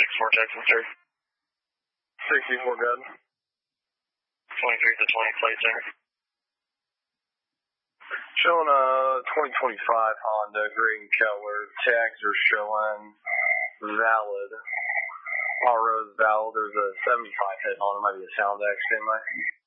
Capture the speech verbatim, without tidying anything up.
six four Texas, sir. sixty-four, good. twenty-three to twenty plate, sir. Showing a twenty twenty-five Honda green color. Tags are showing valid. All roads valid. There's a seventy-five hit on it. Might be a sound X, anyway.